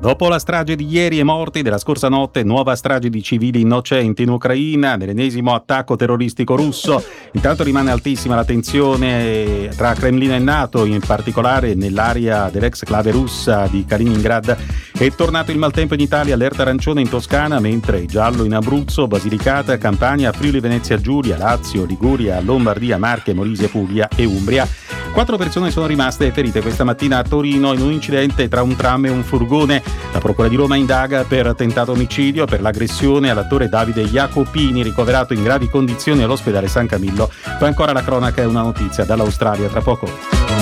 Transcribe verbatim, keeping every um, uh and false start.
Dopo la strage di ieri e morti della scorsa notte, nuova strage di civili innocenti in Ucraina, nell'ennesimo attacco terroristico russo. Intanto rimane altissima la tensione tra Cremlino e NATO, in particolare nell'area dell'ex-clave russa di Kaliningrad. È tornato il maltempo in Italia, allerta arancione in Toscana, mentre giallo in Abruzzo, Basilicata, Campania, Friuli Venezia Giulia, Lazio, Liguria, Lombardia, Marche, Molise, Puglia e Umbria. Quattro persone sono rimaste ferite questa mattina a Torino in un incidente tra un tram e un furgone. La Procura di Roma indaga per tentato omicidio per l'aggressione all'attore Davide Jacopini, ricoverato in gravi condizioni all'ospedale San Camillo. Poi ancora la cronaca e una notizia dall'Australia tra poco.